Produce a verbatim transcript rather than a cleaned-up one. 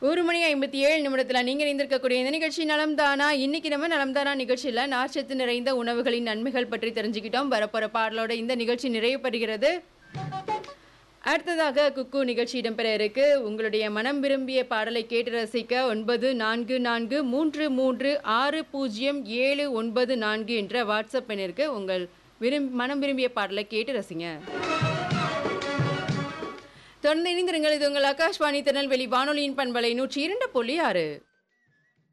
ஒரு மணி ஐம்பத்தி ஏழு நிமிடத்துல நீங்க இணைந்திருக்கக்கூடிய இந்த நிகழ்ச்சி நலம்தானா. இன்னைக்கு நம்ம நலம்தானா நிகழ்ச்சியில நார்ச்சத்து நிறைந்த உணவுகளின் நன்மைகள் பற்றி தெரிஞ்சுக்கிட்டோம். வரப்போற பாடலோட இந்த நிகழ்ச்சி நிறைவு பெறுகிறது. அடுத்ததாக குக்கு நிகழ்ச்சி இடம்பெற இருக்கு. உங்களுடைய மனம் விரும்பிய பாடலை கேட்டு ரசிக்க ஒன்பது நான்கு நான்கு மூன்று மூன்று ஆறு பூஜ்ஜியம் ஏழு ஒன்பது நான்கு என்ற வாட்ஸ்அப் எண்ணிற்கு உங்கள் விரும் மனம் விரும்பிய பாடலை கேட்டு ரசிங்க. தொடர்ந்து இணைந்திருங்கள். இது உங்கள் ஆகாஷ்வாணி திருநெல்வேலி வானொலியின் பண்பலை நூற்றி இரண்டு புள்ளி ஆறு.